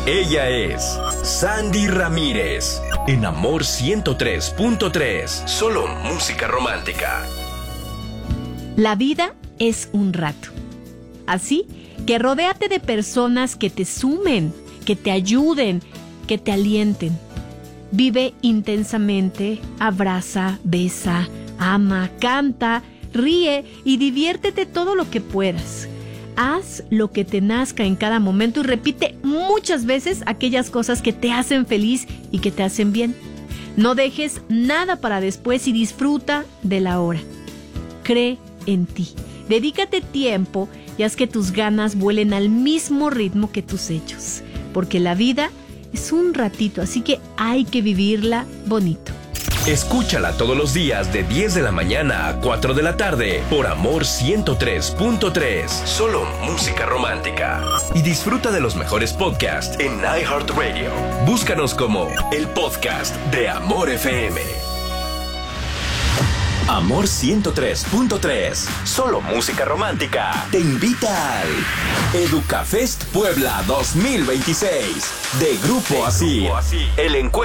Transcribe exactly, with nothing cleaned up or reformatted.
Ella es Sandy Ramírez. En Amor ciento tres punto tres. Solo música romántica. La vida es un rato. Así que rodéate de personas que te sumen, que te ayuden, que te alienten. Vive intensamente, abraza, besa, ama, canta, ríe y diviértete todo lo que puedas. Haz lo que te nazca en cada momento y repite muchas veces aquellas cosas que te hacen feliz y que te hacen bien. No dejes nada para después y disfruta de la hora. Cree en ti. Dedícate tiempo y haz que tus ganas vuelen al mismo ritmo que tus hechos. Porque la vida es un ratito, así que hay que vivirla bonito. Escúchala todos los días de diez de la mañana a cuatro de la tarde por Amor ciento tres punto tres. Solo música romántica. Y disfruta de los mejores podcasts en iHeartRadio. Búscanos como el podcast de Amor F M. Amor ciento tres punto tres. Solo música romántica. Te invita al Educafest Puebla dos mil veintiséis de Grupo Asir. El encuentro